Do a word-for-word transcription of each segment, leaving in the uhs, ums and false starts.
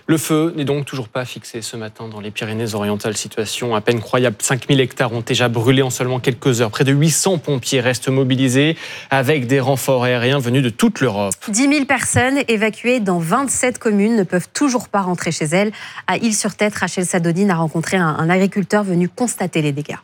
Le feu n'est donc toujours pas fixé ce matin dans les Pyrénées-Orientales. Situation à peine croyable. cinq mille hectares ont déjà brûlé en seulement quelques heures. Près de huit cents pompiers restent mobilisés avec des renforts aériens venus de toute l'Europe. dix mille personnes évacuées dans vingt-sept communes ne peuvent toujours pas rentrer chez elles. À Île-sur-Tête, Rachel Sadodine a rencontré un, un agriculteur venu constater les dégâts.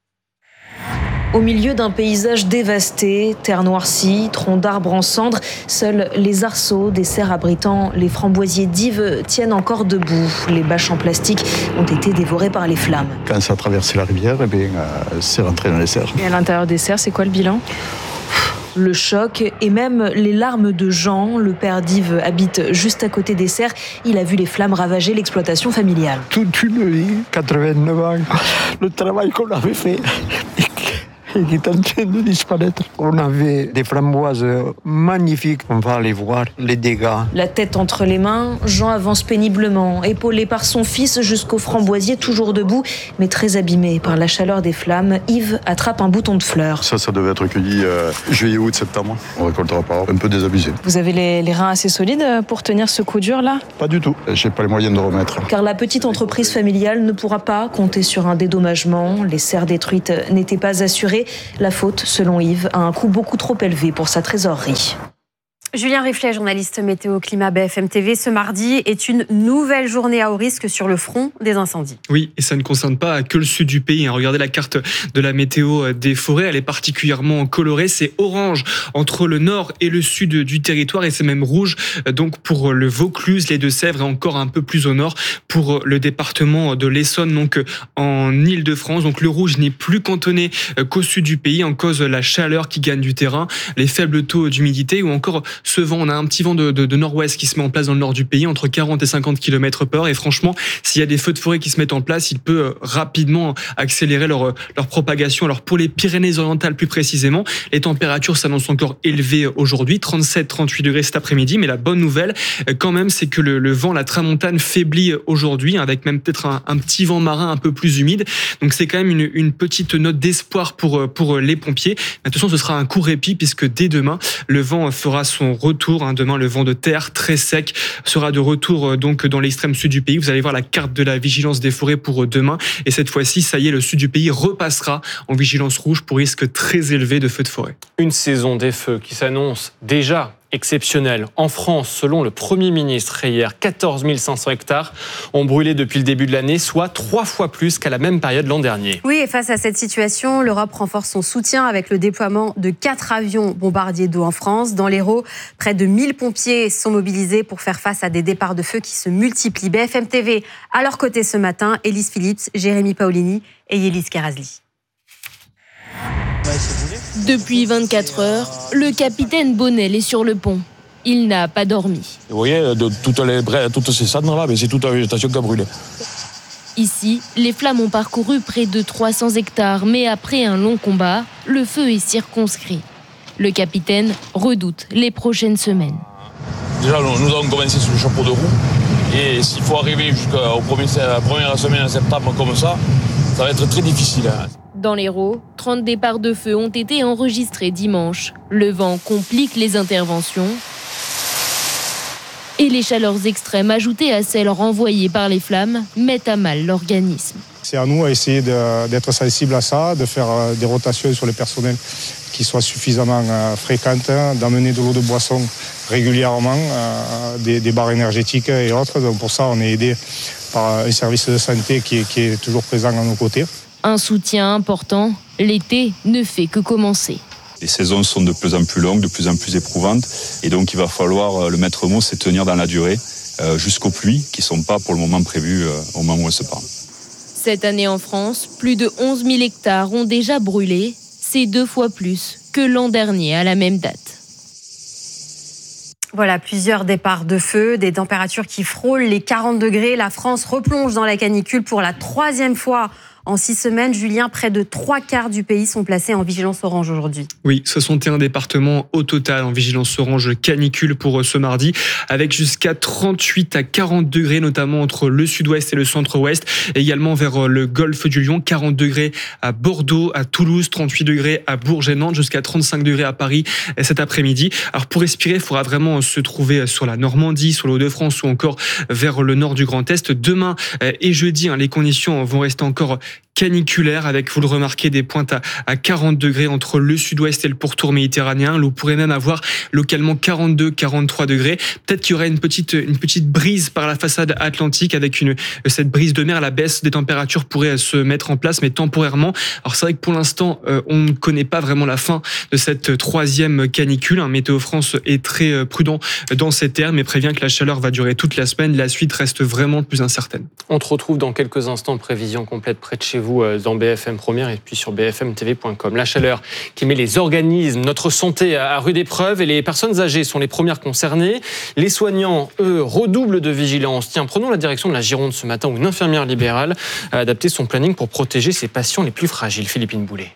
Au milieu d'un paysage dévasté, terre noircie, troncs d'arbres en cendres, seuls les arceaux des serres abritant les framboisiers d'Yves tiennent encore debout. Les bâches en plastique ont été dévorées par les flammes. Quand ça a traversé la rivière, eh bien, euh, c'est rentré dans les serres. Et à l'intérieur des serres, c'est quoi le bilan ? Le choc et même les larmes de Jean. Le père d'Yves habite juste à côté des serres. Il a vu les flammes ravager l'exploitation familiale. Toute une vie, quatre-vingt-neuf ans, le travail qu'on avait fait et qui est en train de disparaître. On avait des framboises magnifiques. On va aller voir les dégâts. La tête entre les mains, Jean avance péniblement, épaulé par son fils jusqu'au framboisier, toujours debout, mais très abîmé par la chaleur des flammes. Yves attrape un bouton de fleurs. Ça, ça devait être cueilli euh, juillet, août, septembre. On récoltera pas, un peu désabusé. Vous avez les, les reins assez solides pour tenir ce coup dur là ? Pas du tout. J'ai pas les moyens de remettre. Car la petite entreprise familiale ne pourra pas compter sur un dédommagement. Les serres détruites n'étaient pas assurées. La faute, selon Yves, a un coût beaucoup trop élevé pour sa trésorerie. Julien Riflet, journaliste météo climat B F M T V, ce mardi est une nouvelle journée à haut risque sur le front des incendies. Oui, et ça ne concerne pas que le sud du pays. Regardez la carte de la météo des forêts, elle est particulièrement colorée. C'est orange entre le nord et le sud du territoire et c'est même rouge donc pour le Vaucluse, les Deux-Sèvres et encore un peu plus au nord pour le département de l'Essonne, donc en Île-de-France. Donc le rouge n'est plus cantonné qu'au sud du pays en cause de la chaleur qui gagne du terrain, les faibles taux d'humidité ou encore ce vent. On a un petit vent de, de, de nord-ouest qui se met en place dans le nord du pays, entre quarante et cinquante kilomètres par heure. Et franchement, s'il y a des feux de forêt qui se mettent en place, il peut rapidement accélérer leur, leur propagation. Alors pour les Pyrénées-Orientales plus précisément, les températures s'annoncent encore élevées aujourd'hui, trente-sept à trente-huit degrés cet après-midi. Mais la bonne nouvelle, quand même, c'est que le, le vent, la tramontane faiblit aujourd'hui, avec même peut-être un, un petit vent marin un peu plus humide. Donc c'est quand même une, une petite note d'espoir pour, pour les pompiers. Mais attention, ce sera un court répit puisque dès demain, le vent fera son retour. Demain, le vent de terre très sec sera de retour donc dans l'extrême sud du pays. Vous allez voir la carte de la vigilance des forêts pour demain. Et cette fois-ci, ça y est, le sud du pays repassera en vigilance rouge pour risque très élevé de feux de forêt. Une saison des feux qui s'annonce déjà exceptionnelle. En France, selon le Premier ministre hier, quatorze mille cinq cents hectares ont brûlé depuis le début de l'année, soit trois fois plus qu'à la même période l'an dernier. Oui, et face à cette situation, l'Europe renforce son soutien avec le déploiement de quatre avions bombardiers d'eau en France. Dans l'Hérault, près de mille pompiers sont mobilisés pour faire face à des départs de feu qui se multiplient. B F M T V, à leur côté ce matin, Élise Phillips, Jérémy Paolini et Yélis Kerazli. Depuis vingt-quatre heures, le capitaine Bonnel est sur le pont. Il n'a pas dormi. Vous voyez, de toutes, les, toutes ces cendres-là, c'est toute la végétation qui a brûlé. Ici, les flammes ont parcouru près de trois cents hectares, mais après un long combat, le feu est circonscrit. Le capitaine redoute les prochaines semaines. Déjà, nous avons commencé sur le chapeau de roue. Et s'il faut arriver jusqu'à la première semaine de septembre comme ça, ça va être très difficile. Dans l'Hérault, trente départs de feu ont été enregistrés dimanche. Le vent complique les interventions. Et les chaleurs extrêmes ajoutées à celles renvoyées par les flammes mettent à mal l'organisme. C'est à nous à essayer de, d'être sensibles à ça, de faire des rotations sur le personnel qui soient suffisamment fréquentes, d'amener de l'eau de boisson régulièrement, des, des barres énergétiques et autres. Donc pour ça, on est aidé par un service de santé qui est, qui est toujours présent à nos côtés. Un soutien important, l'été ne fait que commencer. Les saisons sont de plus en plus longues, de plus en plus éprouvantes. Et donc il va falloir, le maître mot, c'est tenir dans la durée euh, jusqu'aux pluies qui ne sont pas pour le moment prévues euh, au moment où elles se parlent. Cette année en France, plus de onze mille hectares ont déjà brûlé. C'est deux fois plus que l'an dernier à la même date. Voilà, plusieurs départs de feu, des températures qui frôlent les quarante degrés. La France replonge dans la canicule pour la troisième fois En six semaines, Julien, près de trois quarts du pays sont placés en vigilance orange aujourd'hui. Oui, soixante et un départements au total en vigilance orange canicule pour ce mardi, avec jusqu'à trente-huit à quarante degrés, notamment entre le sud-ouest et le centre-ouest, également vers le golfe du Lion, quarante degrés à Bordeaux, à Toulouse, trente-huit degrés à Bourges et Nantes, jusqu'à trente-cinq degrés à Paris cet après-midi. Alors pour respirer, il faudra vraiment se trouver sur la Normandie, sur le Hauts-de-France ou encore vers le nord du Grand Est. Demain et jeudi, les conditions vont rester encore caniculaire avec, vous le remarquez, des pointes à, à quarante degrés entre le sud-ouest et le pourtour méditerranéen. L'eau pourrait même avoir localement quarante-deux à quarante-trois degrés. Peut-être qu'il y aurait une petite, une petite brise par la façade atlantique avec une, cette brise de mer. La baisse des températures pourrait se mettre en place, mais temporairement. Alors c'est vrai que pour l'instant, euh, on ne connaît pas vraiment la fin de cette troisième canicule. Hein. Météo France est très prudent dans ces termes et prévient que la chaleur va durer toute la semaine. La suite reste vraiment plus incertaine. On te retrouve dans quelques instants, prévision complète près de chez vous dans B F M Première et puis sur b f m t v point com. La chaleur qui met les organismes, notre santé à rude épreuve et les personnes âgées sont les premières concernées. Les soignants, eux, redoublent de vigilance. Tiens, prenons la direction de la Gironde ce matin où une infirmière libérale a adapté son planning pour protéger ses patients les plus fragiles. Philippine Boulet.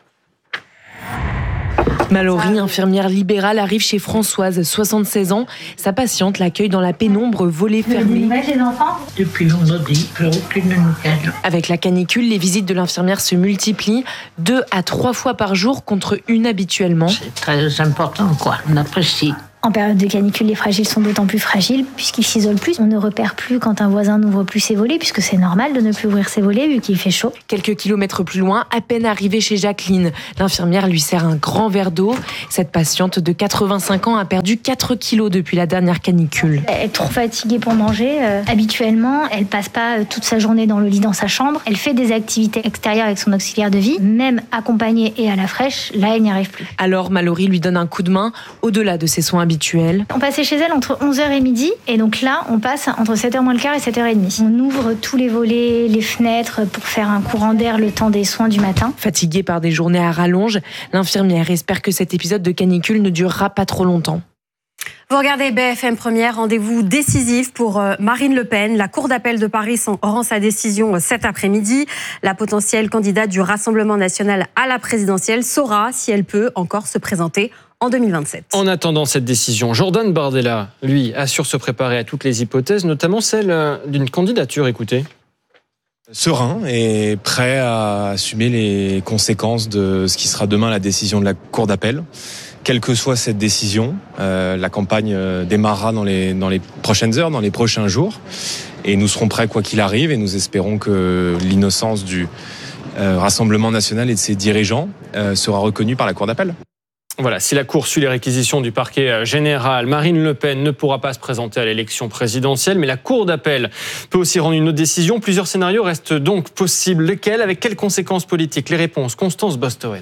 Mallory, infirmière libérale, arrive chez Françoise, soixante-seize ans. Sa patiente l'accueille dans la pénombre, volets fermés. Les enfants ? Depuis vendredi, j'ai aucune nouvelle. Avec la canicule, les visites de l'infirmière se multiplient, deux à trois fois par jour contre une habituellement. C'est très important, quoi. On apprécie. En période de canicule, les fragiles sont d'autant plus fragiles puisqu'ils s'isolent plus. On ne repère plus quand un voisin n'ouvre plus ses volets puisque c'est normal de ne plus ouvrir ses volets vu qu'il fait chaud. Quelques kilomètres plus loin, à peine arrivée chez Jacqueline, l'infirmière lui sert un grand verre d'eau. Cette patiente de quatre-vingt-cinq ans a perdu quatre kilos depuis la dernière canicule. Elle est trop fatiguée pour manger. Euh, habituellement, elle passe pas toute sa journée dans le lit dans sa chambre. Elle fait des activités extérieures avec son auxiliaire de vie, même accompagnée et à la fraîche. Là, elle n'y arrive plus. Alors Mallory lui donne un coup de main au-delà de ses soins habituels. On passait chez elle entre onze heures et midi et donc là on passe entre sept heures moins le quart et sept heures trente. On ouvre tous les volets, les fenêtres pour faire un courant d'air le temps des soins du matin. Fatiguée par des journées à rallonge, l'infirmière espère que cet épisode de canicule ne durera pas trop longtemps. Vous regardez B F M Première, rendez-vous décisif pour Marine Le Pen. La Cour d'appel de Paris rend sa décision cet après-midi. La potentielle candidate du Rassemblement national à la présidentielle saura si elle peut encore se présenter en deux mille vingt-sept. En attendant cette décision, Jordan Bardella, lui, assure se préparer à toutes les hypothèses, notamment celle d'une candidature. Écoutez. Serein et prêt à assumer les conséquences de ce qui sera demain la décision de la Cour d'appel. Quelle que soit cette décision, euh, la campagne démarrera dans les, dans les prochaines heures, dans les prochains jours. Et nous serons prêts quoi qu'il arrive et nous espérons que l'innocence du euh, Rassemblement national et de ses dirigeants euh, sera reconnue par la Cour d'appel. Voilà, si la Cour suit les réquisitions du parquet général, Marine Le Pen ne pourra pas se présenter à l'élection présidentielle, mais la Cour d'appel peut aussi rendre une autre décision. Plusieurs scénarios restent donc possibles. Lesquels ? Avec quelles conséquences politiques ? Les réponses, Constance Bostowen.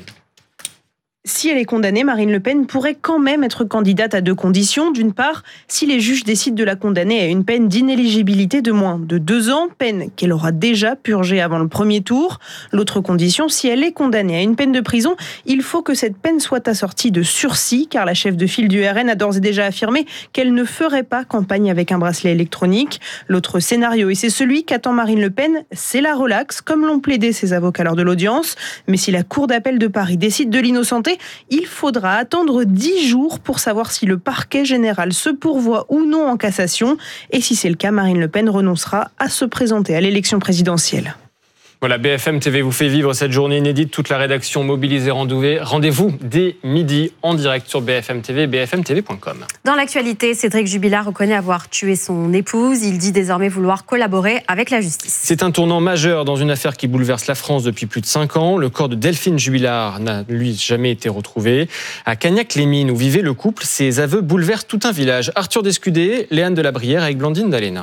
Si elle est condamnée, Marine Le Pen pourrait quand même être candidate à deux conditions. D'une part, si les juges décident de la condamner à une peine d'inéligibilité de moins de deux ans, peine qu'elle aura déjà purgée avant le premier tour. L'autre condition, si elle est condamnée à une peine de prison, il faut que cette peine soit assortie de sursis, car la chef de file du R N a d'ores et déjà affirmé qu'elle ne ferait pas campagne avec un bracelet électronique. L'autre scénario, et c'est celui qu'attend Marine Le Pen, c'est la relaxe, comme l'ont plaidé ses avocats lors de l'audience. Mais si la Cour d'appel de Paris décide de l'innocenter, il faudra attendre dix jours pour savoir si le parquet général se pourvoit ou non en cassation. Et si c'est le cas, Marine Le Pen renoncera à se présenter à l'élection présidentielle. Voilà, B F M T V vous fait vivre cette journée inédite. Toute la rédaction mobilisée. Rendez-vous dès midi en direct sur B F M T V, b f m t v point com. Dans l'actualité, Cédric Jubilard reconnaît avoir tué son épouse. Il dit désormais vouloir collaborer avec la justice. C'est un tournant majeur dans une affaire qui bouleverse la France depuis plus de cinq ans. Le corps de Delphine Jubilard n'a, lui, jamais été retrouvé. À Cagnac-les-Mines, où vivait le couple, ses aveux bouleversent tout un village. Arthur Descudé, Léane Delabrière avec Blandine Dalena.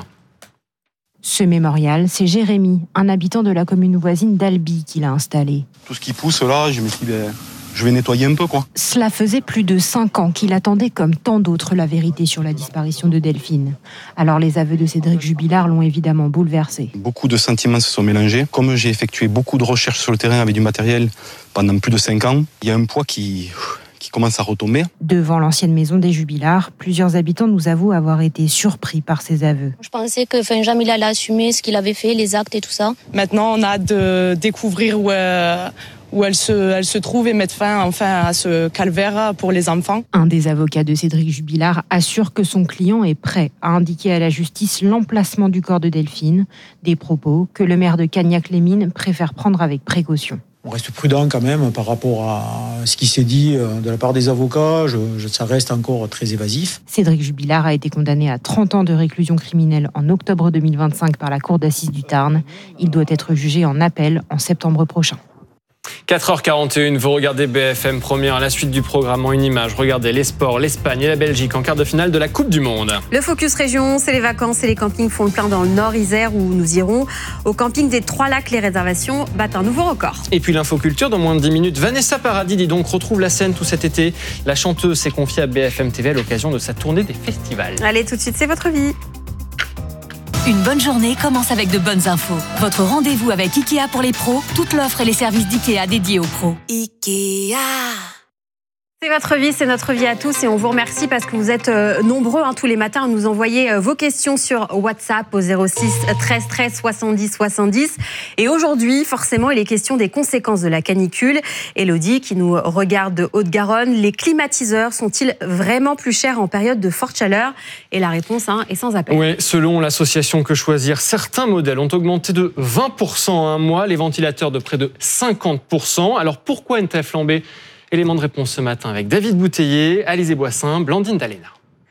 Ce mémorial, c'est Jérémy, un habitant de la commune voisine d'Albi, qui l'a installé. Tout ce qui pousse là, je me suis dit, ben, je vais nettoyer un peu, quoi. Cela faisait plus de cinq ans qu'il attendait, comme tant d'autres, la vérité sur la disparition de Delphine. Alors les aveux de Cédric Jubilard l'ont évidemment bouleversé. Beaucoup de sentiments se sont mélangés. Comme j'ai effectué beaucoup de recherches sur le terrain avec du matériel pendant plus de cinq ans, il y a un poids qui... qui commence à retomber. Devant l'ancienne maison des Jubillards, plusieurs habitants nous avouent avoir été surpris par ces aveux. Je pensais que Fenjam, il allait assumer ce qu'il avait fait, les actes et tout ça. Maintenant, on a hâte de découvrir où, euh, où elle, se, elle se trouve et mettre fin enfin, à ce calvaire pour les enfants. Un des avocats de Cédric Jubilard assure que son client est prêt à indiquer à la justice l'emplacement du corps de Delphine, des propos que le maire de Cagnac-les-Mines préfère prendre avec précaution. On reste prudent quand même par rapport à ce qui s'est dit de la part des avocats. Je, je, ça reste encore très évasif. Cédric Jubilard a été condamné à trente ans de réclusion criminelle en octobre deux mille vingt-cinq par la Cour d'assises du Tarn. Il doit être jugé en appel en septembre prochain. quatre heures quarante et une, vous regardez B F M Première, à la suite du programme en une image. Regardez les sports, l'Espagne et la Belgique en quart de finale de la Coupe du Monde. Le Focus Région, c'est les vacances et les campings font le plein dans le Nord-Isère où nous irons. Au camping des Trois Lacs, les réservations battent un nouveau record. Et puis l'infoculture dans moins de dix minutes. Vanessa Paradis, dis donc, retrouve la scène tout cet été. La chanteuse s'est confiée à B F M T V à l'occasion de sa tournée des festivals. Allez, tout de suite, c'est votre vie. Une bonne journée commence avec de bonnes infos. Votre rendez-vous avec Ikea pour les pros, toute l'offre et les services d'Ikea dédiés aux pros. Ikea. C'est votre vie, c'est notre vie à tous et on vous remercie parce que vous êtes euh, nombreux hein, tous les matins à nous envoyer euh, vos questions sur WhatsApp au zéro six treize treize soixante-dix soixante-dix. Et aujourd'hui, forcément, il est question des conséquences de la canicule. Élodie, qui nous regarde de Haute-Garonne, les climatiseurs sont-ils vraiment plus chers en période de forte chaleur? Et la réponse hein, est sans appel. Oui, selon l'association Que Choisir, certains modèles ont augmenté de vingt pour cent en un mois, les ventilateurs de près de cinquante pour cent. Alors pourquoi une telle flambée? Élément de réponse ce matin avec David Bouteiller, Alizé Boissin, Blandine Dalena.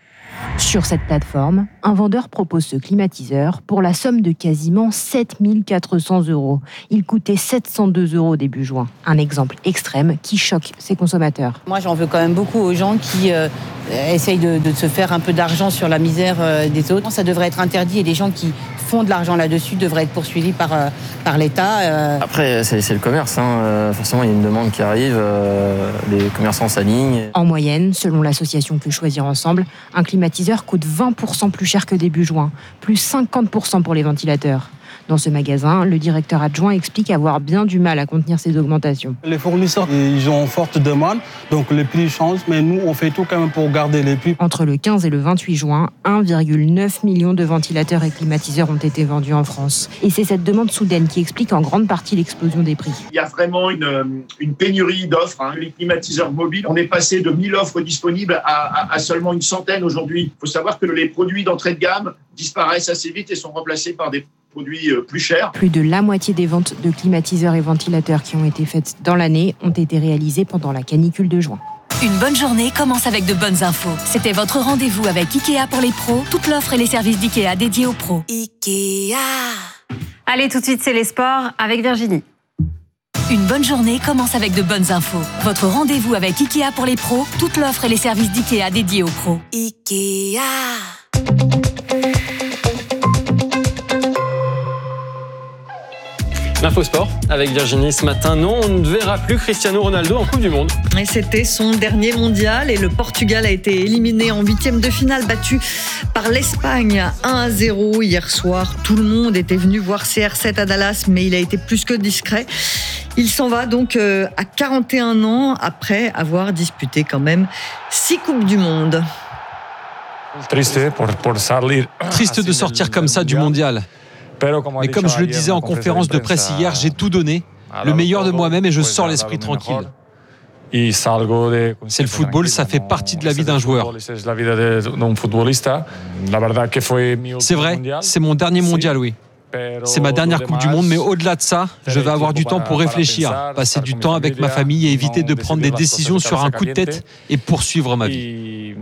Sur cette plateforme, un vendeur propose ce climatiseur pour la somme de quasiment sept mille quatre cents euros. Il coûtait sept cent deux euros début juin. Un exemple extrême qui choque ses consommateurs. Moi, j'en veux quand même beaucoup aux gens qui euh, essayent de, de se faire un peu d'argent sur la misère euh, des autres. Ça devrait être interdit et les gens qui font de l'argent là-dessus devraient être poursuivis par, euh, par l'État. Euh. Après, c'est, c'est le commerce. Hein. Euh, forcément, il y a une demande qui arrive. Euh, les commerçants s'alignent. En moyenne, selon l'association Que Choisir Ensemble, un climatiseur coûte vingt pour cent plus cher que début juin, plus cinquante pour cent pour les ventilateurs. Dans ce magasin, le directeur adjoint explique avoir bien du mal à contenir ces augmentations. Les fournisseurs, ils ont forte demande, donc les prix changent, mais nous, on fait tout quand même pour garder les prix. Entre le quinze et le vingt-huit juin, un virgule neuf million de ventilateurs et climatiseurs ont été vendus en France. Et c'est cette demande soudaine qui explique en grande partie l'explosion des prix. Il y a vraiment une, une pénurie d'offres. Hein. Les climatiseurs mobiles, on est passé de mille offres disponibles à, à, à seulement une centaine aujourd'hui. Il faut savoir que les produits d'entrée de gamme disparaissent assez vite et sont remplacés par des produits plus chers. Plus de la moitié des ventes de climatiseurs et ventilateurs qui ont été faites dans l'année ont été réalisées pendant la canicule de juin. Une bonne journée commence avec de bonnes infos. C'était votre rendez-vous avec Ikea pour les pros, toute l'offre et les services d'Ikea dédiés aux pros. Ikea. Allez, tout de suite, c'est les sports avec Virginie. Une bonne journée commence avec de bonnes infos. Votre rendez-vous avec Ikea pour les pros, toute l'offre et les services d'Ikea dédiés aux pros. Ikea. L'info sport avec Virginie ce matin. Non, on ne verra plus Cristiano Ronaldo en Coupe du Monde. Et c'était son dernier mondial et le Portugal a été éliminé en huitième de finale, battu par l'Espagne un à zéro hier soir. Tout le monde était venu voir C R sept à Dallas, mais il a été plus que discret. Il s'en va donc à quarante et un ans après avoir disputé quand même six Coupes du Monde. Triste de sortir comme ça du mondial. Mais comme je le disais en conférence de presse hier, j'ai tout donné, le meilleur de moi-même et je sors l'esprit tranquille. C'est le football, ça fait partie de la vie d'un joueur. C'est vrai, c'est mon dernier mondial, oui. C'est ma dernière Coupe du Monde, mais au-delà de ça, je vais avoir du temps pour réfléchir, passer du temps avec ma famille et éviter de prendre des décisions sur un coup de tête et poursuivre ma vie.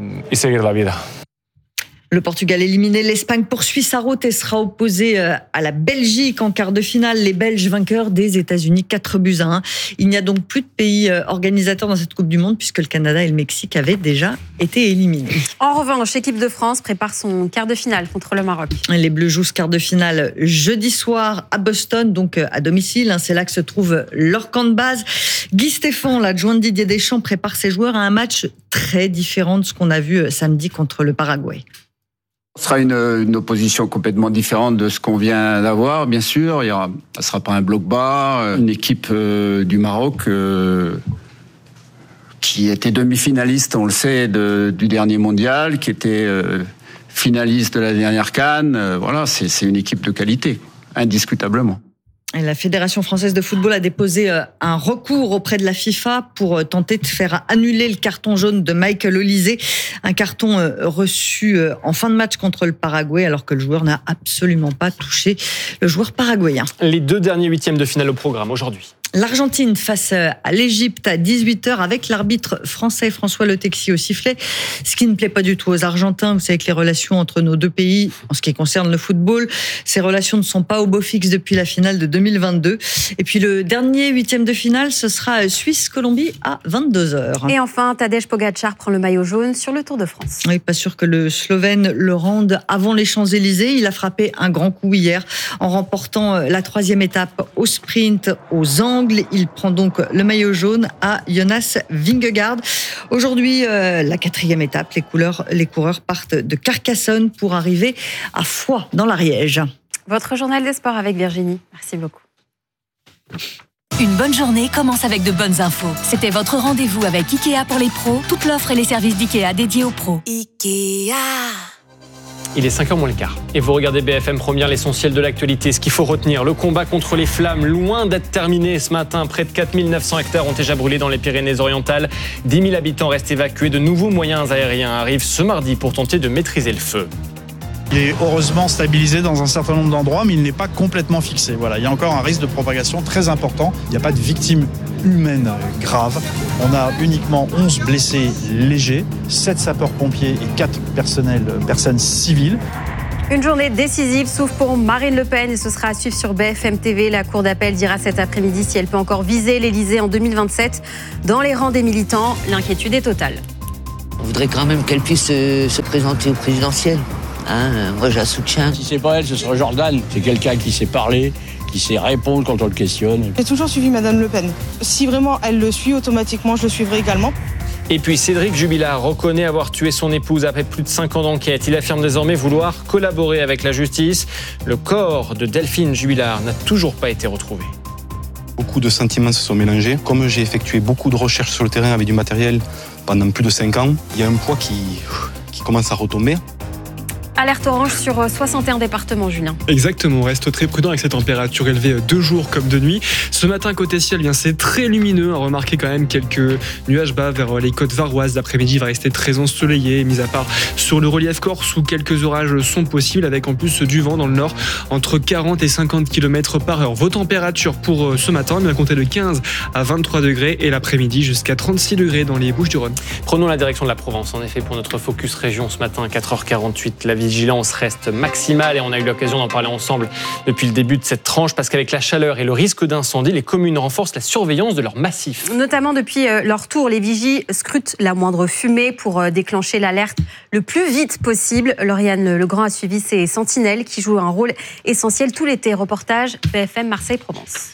Le Portugal éliminé, l'Espagne poursuit sa route et sera opposée à la Belgique en quart de finale. Les Belges vainqueurs des États-Unis, quatre buts à un. Il n'y a donc plus de pays organisateurs dans cette Coupe du Monde puisque le Canada et le Mexique avaient déjà été éliminés. En revanche, l'équipe de France prépare son quart de finale contre le Maroc. Les Bleus jouent ce quart de finale jeudi soir à Boston, donc à domicile. C'est là que se trouve leur camp de base. Guy Stéphane, l'adjoint de Didier Deschamps, prépare ses joueurs à un match très différent de ce qu'on a vu samedi contre le Paraguay. Ce sera une, une opposition complètement différente de ce qu'on vient d'avoir, bien sûr. Il y aura, ça ne sera pas un bloc bas. Une équipe euh, du Maroc euh, qui était demi-finaliste, on le sait, de, du dernier mondial, qui était euh, finaliste de la dernière CAN. Euh, voilà, c'est, c'est une équipe de qualité, indiscutablement. Et la Fédération française de football a déposé un recours auprès de la FIFA pour tenter de faire annuler le carton jaune de Michael Olise, un carton reçu en fin de match contre le Paraguay alors que le joueur n'a absolument pas touché le joueur paraguayen. Les deux derniers huitièmes de finale au programme aujourd'hui. L'Argentine face à l'Égypte à dix-huit heures avec l'arbitre français François Le Texier au sifflet. Ce qui ne plaît pas du tout aux Argentins, vous savez que les relations entre nos deux pays, en ce qui concerne le football, ces relations ne sont pas au beau fixe depuis la finale de deux mille vingt-deux. Et puis le dernier huitième de finale, ce sera Suisse-Colombie à vingt-deux heures. Et enfin, Tadej Pogačar prend le maillot jaune sur le Tour de France. Oui, pas sûr que le Slovène le rende avant les Champs-Élysées. Il a frappé un grand coup hier en remportant la troisième étape au sprint aux Angles. Il prend donc le maillot jaune à Jonas Vingegaard. Aujourd'hui, euh, la quatrième étape, les, couleurs, les coureurs partent de Carcassonne pour arriver à Foix dans l'Ariège. Votre journal des sports avec Virginie. Merci beaucoup. Une bonne journée commence avec de bonnes infos. C'était votre rendez-vous avec Ikea pour les pros. Toute l'offre et les services d'Ikea dédiés aux pros. Ikea. Il est cinq heures moins le quart. Et vous regardez B F M Première, l'essentiel de l'actualité. Ce qu'il faut retenir, le combat contre les flammes, loin d'être terminé ce matin. Près de quatre mille neuf cents hectares ont déjà brûlé dans les Pyrénées-Orientales. dix mille habitants restent évacués. De nouveaux moyens aériens arrivent ce mardi pour tenter de maîtriser le feu. Il est heureusement stabilisé dans un certain nombre d'endroits, mais il n'est pas complètement fixé. Voilà, il y a encore un risque de propagation très important. Il n'y a pas de victimes humaines graves. On a uniquement onze blessés légers, sept sapeurs-pompiers et quatre personnels, personnes civiles. Une journée décisive s'ouvre pour Marine Le Pen et ce sera à suivre sur B F M T V. La Cour d'appel dira cet après-midi si elle peut encore viser l'Élysée en deux mille vingt-sept. Dans les rangs des militants, l'inquiétude est totale. On voudrait quand même qu'elle puisse se, se présenter au présidentiel. Hein, moi, je la soutiens. Si c'est pas elle, ce sera Jordan. C'est quelqu'un qui sait parler, qui sait répondre quand on le questionne. J'ai toujours suivi Madame Le Pen. Si vraiment elle le suit, automatiquement, je le suivrai également. Et puis Cédric Jubilard reconnaît avoir tué son épouse après plus de cinq ans d'enquête. Il affirme désormais vouloir collaborer avec la justice. Le corps de Delphine Jubilard n'a toujours pas été retrouvé. Beaucoup de sentiments se sont mélangés. Comme j'ai effectué beaucoup de recherches sur le terrain avec du matériel pendant plus de cinq ans, il y a un poids qui, qui commence à retomber. Alerte orange sur soixante et un départements, Julien. Exactement, on reste très prudent avec cette température élevée de jour comme de nuit. Ce matin, côté ciel, bien c'est très lumineux. On remarquez quand même quelques nuages bas vers les côtes varoises. L'après-midi va rester très ensoleillé, mis à part sur le relief corse où quelques orages sont possibles, avec en plus du vent dans le nord entre quarante et cinquante kilomètres par heure. Vos températures pour ce matin, bien compter de quinze à vingt-trois degrés et l'après-midi jusqu'à trente-six degrés dans les Bouches-du-Rhône. Prenons la direction de la Provence, en effet, pour notre focus région ce matin, quatre heures quarante-huit. La vigilance reste maximale et on a eu l'occasion d'en parler ensemble depuis le début de cette tranche parce qu'avec la chaleur et le risque d'incendie, les communes renforcent la surveillance de leurs massifs. Notamment depuis leur tour, les vigies scrutent la moindre fumée pour déclencher l'alerte le plus vite possible. Lauriane Legrand a suivi ces sentinelles qui jouent un rôle essentiel tout l'été. Reportage B F M Marseille-Provence.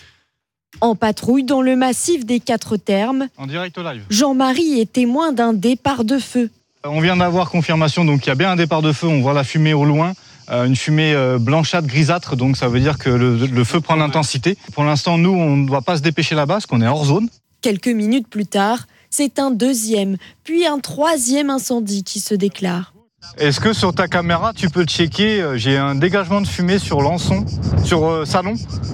En patrouille dans le massif des Quatre Termes, en direct live. Jean-Marie est témoin d'un départ de feu. On vient d'avoir confirmation, donc il y a bien un départ de feu, on voit la fumée au loin, euh, une fumée euh, blanchâtre, grisâtre, donc ça veut dire que le, le feu prend l'intensité. Pour l'instant, nous, on ne doit pas se dépêcher là-bas, parce qu'on est hors zone. Quelques minutes plus tard, c'est un deuxième, puis un troisième incendie qui se déclare. Est-ce que sur ta caméra, tu peux checker, j'ai un dégagement de fumée sur Lançon, sur euh, Salon.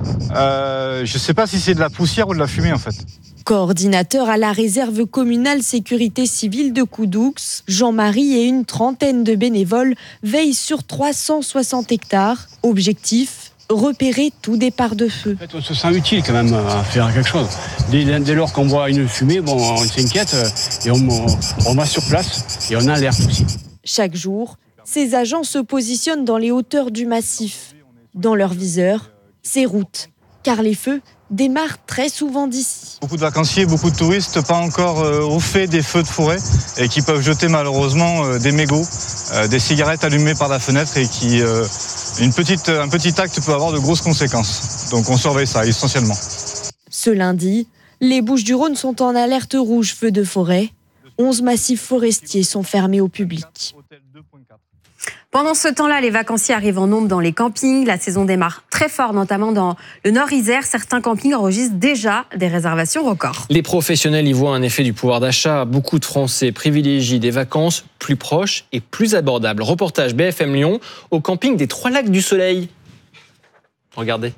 Euh, je ne sais pas si c'est de la poussière ou de la fumée en fait. Coordinateur à la réserve communale sécurité civile de Coudoux, Jean-Marie et une trentaine de bénévoles veillent sur trois cent soixante hectares. Objectif, repérer tout départ de feu. En fait, on se sent utile quand même à faire quelque chose. Dès, dès lors qu'on voit une fumée, bon, on s'inquiète et on, on va sur place et on alerte aussi. Chaque jour, ces agents se positionnent dans les hauteurs du massif. Dans leur viseur, ces routes, car les feux démarrent très souvent d'ici. Beaucoup de vacanciers, beaucoup de touristes, pas encore euh, au fait des feux de forêt et qui peuvent jeter malheureusement euh, des mégots, euh, des cigarettes allumées par la fenêtre et qui, euh, une petite, un petit acte peut avoir de grosses conséquences. Donc on surveille ça essentiellement. Ce lundi, les Bouches-du-Rhône sont en alerte rouge feu de forêt. onze massifs forestiers sont fermés au public. Pendant ce temps-là, les vacanciers arrivent en nombre dans les campings. La saison démarre très fort, notamment dans le Nord-Isère. Certains campings enregistrent déjà des réservations records. Les professionnels y voient un effet du pouvoir d'achat. Beaucoup de Français privilégient des vacances plus proches et plus abordables. Reportage B F M Lyon au camping des Trois Lacs du Soleil. Regardez.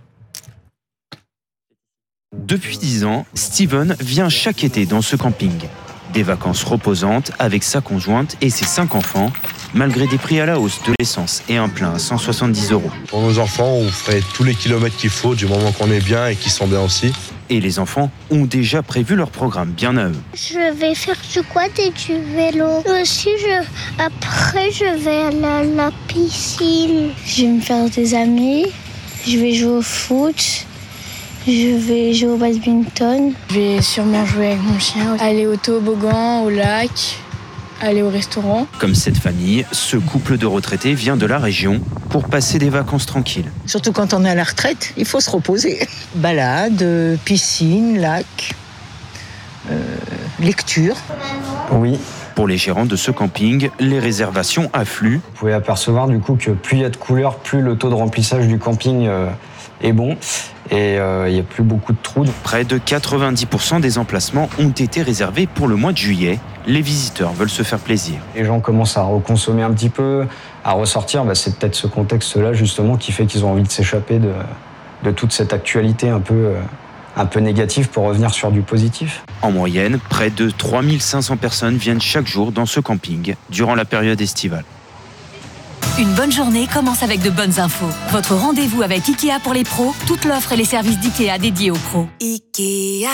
Depuis dix ans, Steven vient chaque été dans ce camping. Des vacances reposantes avec sa conjointe et ses cinq enfants, malgré des prix à la hausse de l'essence et un plein à cent soixante-dix euros. Pour nos enfants, on ferait tous les kilomètres qu'il faut du moment qu'on est bien et qu'ils sont bien aussi. Et les enfants ont déjà prévu leur programme bien à eux. Je vais faire du quad et du vélo. Aussi, je... après, je vais aller à la piscine. Je vais me faire des amis. Je vais jouer au foot. Je vais jouer au badminton. Je vais sûrement jouer avec mon chien, aller au toboggan, au lac, aller au restaurant. Comme cette famille, ce couple de retraités vient de la région pour passer des vacances tranquilles. Surtout quand on est à la retraite, il faut se reposer. Balade, piscine, lac, euh, lecture. Oui. Pour les gérants de ce camping, les réservations affluent. Vous pouvez apercevoir du coup que plus il y a de couleurs, plus le taux de remplissage du camping euh, est bon. Et euh, il n'y a plus beaucoup de trous. Près de quatre-vingt-dix pour cent des emplacements ont été réservés pour le mois de juillet. Les visiteurs veulent se faire plaisir. Les gens commencent à reconsommer un petit peu, à ressortir. Bah, c'est peut-être ce contexte-là justement qui fait qu'ils ont envie de s'échapper de, de toute cette actualité un peu, euh, un peu négative pour revenir sur du positif. En moyenne, près de trois mille cinq cents personnes viennent chaque jour dans ce camping durant la période estivale. Une bonne journée commence avec de bonnes infos. Votre rendez-vous avec Ikea pour les pros, toute l'offre et les services d'Ikea dédiés aux pros. Ikea.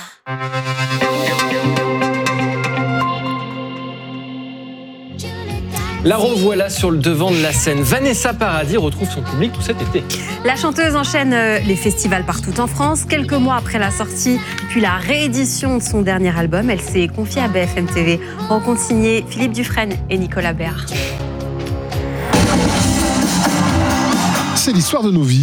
La revoilà sur le devant de la scène. Vanessa Paradis retrouve son public tout cet été. La chanteuse enchaîne les festivals partout en France. Quelques mois après la sortie, puis la réédition de son dernier album, elle s'est confiée à B F M T V. Rencontre signée Philippe Dufresne et Nicolas Béard. C'est l'histoire de nos vies.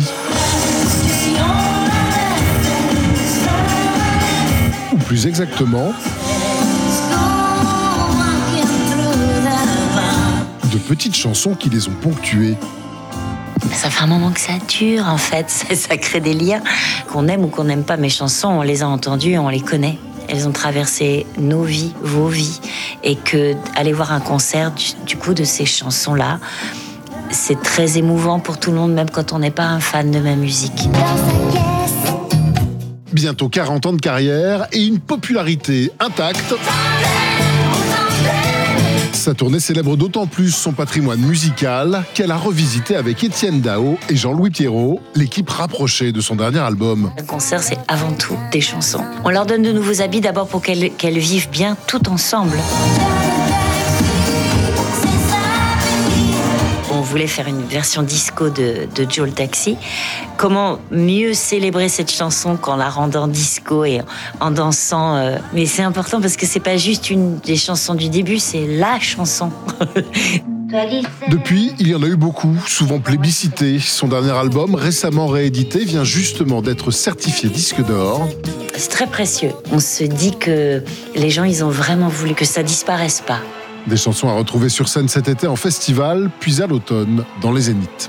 Ou plus exactement, de petites chansons qui les ont ponctuées. Ça fait un moment que ça dure, en fait. Ça crée des liens. Qu'on aime ou qu'on n'aime pas mes chansons, on les a entendues, on les connaît. Elles ont traversé nos vies, vos vies. Et que aller voir un concert, du, du coup, de ces chansons-là, c'est très émouvant pour tout le monde, même quand on n'est pas un fan de ma musique. Bientôt quarante ans de carrière et une popularité intacte. Sa tournée célèbre d'autant plus son patrimoine musical qu'elle a revisité avec Étienne Dao et Jean-Louis Pierrot, l'équipe rapprochée de son dernier album. Le concert, c'est avant tout des chansons. On leur donne de nouveaux habits d'abord pour qu'elles, qu'elles vivent bien tout ensemble. On voulait faire une version disco de, de Joe le Taxi. Comment mieux célébrer cette chanson qu'en la rendant disco et en dansant euh... Mais c'est important parce que c'est pas juste une des chansons du début, c'est la chanson. Depuis, il y en a eu beaucoup, souvent plébiscité. Son dernier album, récemment réédité, vient justement d'être certifié disque d'or. C'est très précieux. On se dit que les gens, ils ont vraiment voulu que ça disparaisse pas. Des chansons à retrouver sur scène cet été en festival, puis à l'automne, dans les Zéniths.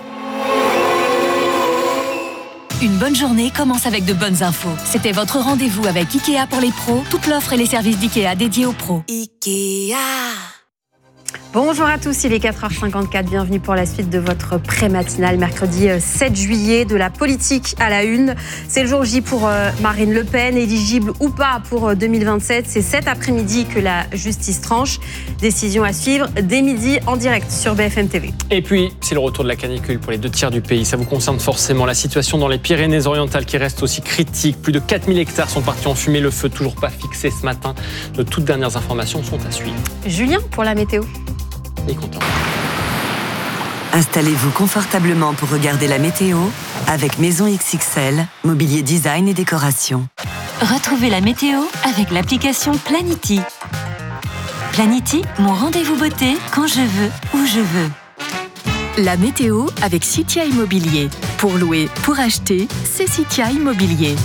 Une bonne journée commence avec de bonnes infos. C'était votre rendez-vous avec Ikea pour les pros, toute l'offre et les services d'Ikea dédiés aux pros. Ikea. Bonjour à tous, il est quatre heures cinquante-quatre, bienvenue pour la suite de votre pré-matinale, mercredi sept juillet, de la politique à la une. C'est le jour J pour Marine Le Pen, éligible ou pas pour deux mille vingt-sept. C'est cet après-midi que la justice tranche. Décision à suivre dès midi en direct sur B F M T V. Et puis, c'est le retour de la canicule pour les deux tiers du pays. Ça vous concerne forcément. La situation dans les Pyrénées-Orientales qui reste aussi critique. Plus de quatre mille hectares sont partis en fumée. Le feu toujours pas fixé ce matin. De toutes dernières informations sont à suivre. Julien, pour la météo. Content. Installez-vous confortablement pour regarder la météo avec Maison X X L, mobilier design et décoration. Retrouvez la météo avec l'application Planity. Planity, mon rendez-vous beauté quand je veux, où je veux. La météo avec Citia Immobilier. Pour louer, pour acheter, c'est Citia Immobilier.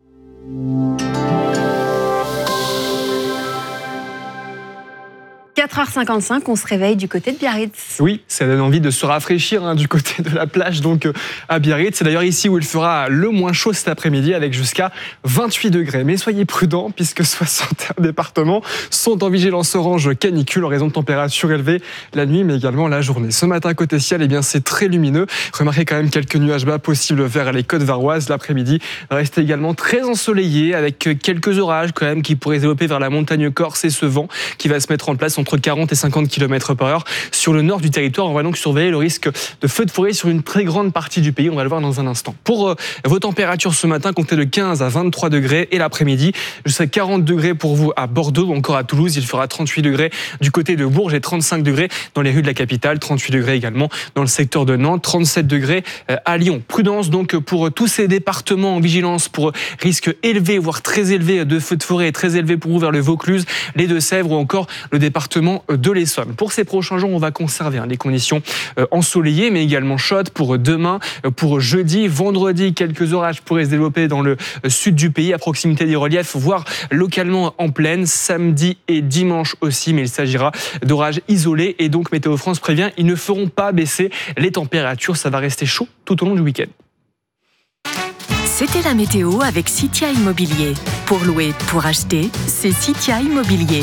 quatre quatre heures cinquante-cinq, on se réveille du côté de Biarritz. Oui, ça donne envie de se rafraîchir hein, du côté de la plage, donc à Biarritz. C'est d'ailleurs ici où il fera le moins chaud cet après-midi avec jusqu'à vingt-huit degrés. Mais soyez prudents puisque soixante et un départements sont en vigilance orange canicule en raison de températures élevées la nuit mais également la journée. Ce matin, côté ciel, eh bien, c'est très lumineux. Remarquez quand même quelques nuages bas possibles vers les côtes varoises. L'après-midi va rester également très ensoleillé avec quelques orages quand même qui pourraient se développer vers la montagne corse et ce vent qui va se mettre en place entre quarante et cinquante kilomètres par heure sur le nord du territoire. On va donc surveiller le risque de feux de forêt sur une très grande partie du pays. On va le voir dans un instant. Pour euh, vos températures ce matin, comptez de quinze à vingt-trois degrés et l'après-midi jusqu'à quarante degrés pour vous à Bordeaux ou encore à Toulouse. Il fera trente-huit degrés du côté de Bourges et trente-cinq degrés dans les rues de la capitale, trente-huit degrés également dans le secteur de Nantes, trente-sept degrés à Lyon. Prudence donc pour tous ces départements en vigilance pour risque élevé, voire très élevé de feux de forêt et très élevé pour vous vers le Vaucluse, les Deux-Sèvres ou encore le département de l'Essonne. Pour ces prochains jours, on va conserver hein, les conditions ensoleillées mais également chaudes pour demain, pour jeudi, vendredi. Quelques orages pourraient se développer dans le sud du pays à proximité des reliefs, voire localement en plaine. Samedi et dimanche aussi, mais il s'agira d'orages isolés et donc Météo France prévient, ils ne feront pas baisser les températures. Ça va rester chaud tout au long du week-end. C'était la météo avec Citia Immobilier. Pour louer, pour acheter, c'est Citia Immobilier.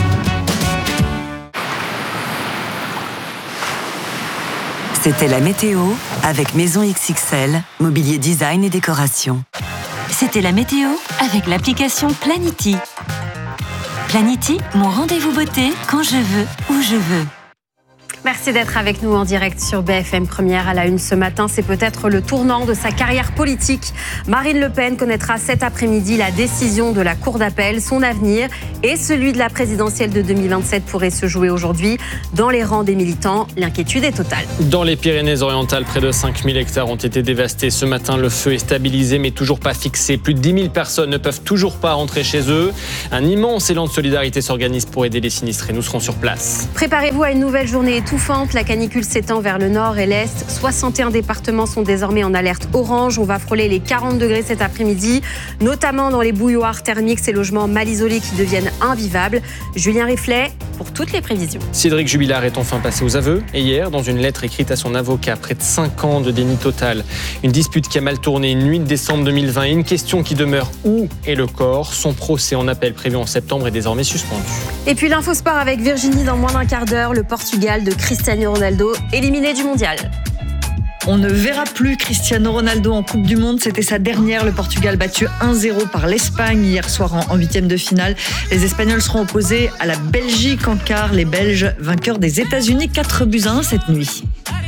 C'était la météo avec Maison X X L, mobilier design et décoration. C'était la météo avec l'application Planity. Planity, mon rendez-vous beauté quand je veux, où je veux. Merci d'être avec nous en direct sur B F M Première. À la une ce matin, c'est peut-être le tournant de sa carrière politique. Marine Le Pen connaîtra cet après-midi la décision de la Cour d'appel. Son avenir et celui de la présidentielle de deux mille vingt-sept pourraient se jouer aujourd'hui. Dans les rangs des militants, l'inquiétude est totale. Dans les Pyrénées-Orientales, près de cinq mille hectares ont été dévastés. Ce matin, le feu est stabilisé mais toujours pas fixé. Plus de dix mille personnes ne peuvent toujours pas rentrer chez eux. Un immense élan de solidarité s'organise pour aider les sinistrés. Nous serons sur place. Préparez-vous à une nouvelle journée étouffante. La canicule s'étend vers le nord et l'est. soixante et un départements sont désormais en alerte orange. On va frôler les quarante degrés cet après-midi, notamment dans les bouilloires thermiques, ces logements mal isolés qui deviennent invivables. Julien Riflet pour toutes les prévisions. Cédric Jubilard est enfin passé aux aveux. Et hier, dans une lettre écrite à son avocat, près de cinq ans de déni total. Une dispute qui a mal tourné, une nuit de décembre deux mille vingt. Une question qui demeure, où est le corps? Son procès en appel prévu en septembre est désormais suspendu. Et puis l'infosport avec Virginie dans moins d'un quart d'heure. Le Portugal de Cristiano Ronaldo éliminé du mondial. On ne verra plus Cristiano Ronaldo en Coupe du Monde. C'était sa dernière. Le Portugal battu un zéro par l'Espagne hier soir en huitième de finale. Les Espagnols seront opposés à la Belgique en quart. Les Belges vainqueurs des États-Unis quatre buts à un cette nuit.